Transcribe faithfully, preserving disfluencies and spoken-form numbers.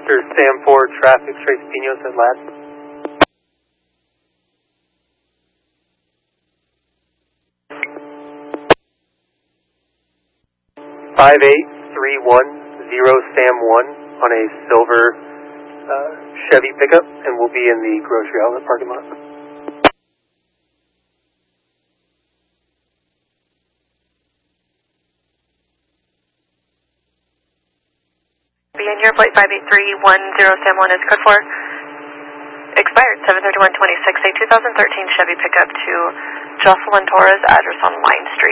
Vector Sam four, traffic, Trace Pinos at last. five eight three one zero Sam one on a silver uh, Chevy pickup, and we'll be in the grocery outlet parking lot. Be in your plate five eight three one zero Sam one is code four. Expired seven thirty-one twenty-six, a two thousand thirteen Chevy pickup to Jocelyn Torres, address on Line Street.